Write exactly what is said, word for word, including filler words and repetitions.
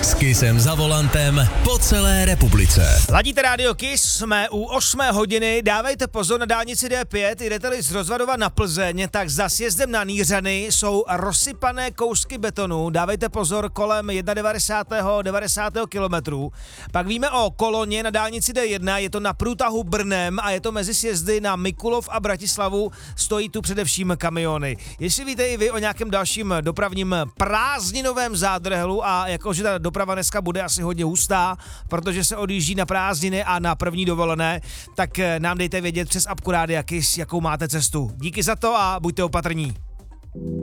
S Kissem za volantem po celé republice. Ladíte rádio Kiss, jsme u osmé hodiny, dávejte pozor na dálnici D pět, jdete-li z Rozvadova na Plzeň, tak za sjezdem na Nýřany jsou rozsypané kousky betonu, dávejte pozor kolem devadesátého devadesátého kilometru. Pak víme o koloně na dálnici D jedna, je to na průtahu Brnem a je to mezi sjezdy na Mikulov a Bratislavu, stojí tu především kamiony. Jestli víte i vy o nějakém dalším dopravním prázdninovém zádrhelu a jakože ta doprava dneska bude asi hodně hustá, protože se odjíždí na prázdniny a na první dovolené, tak nám dejte vědět přes apku Rádia Kiss, jakou máte cestu. Díky za to a buďte opatrní.